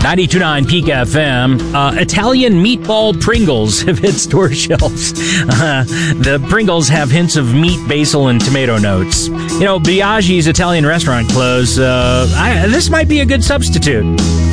92.9 Peak FM. Italian meatball Pringles have hit store shelves. The Pringles have hints of meat, basil, and tomato notes. Biaggi's Italian restaurant closed. This might be a good substitute.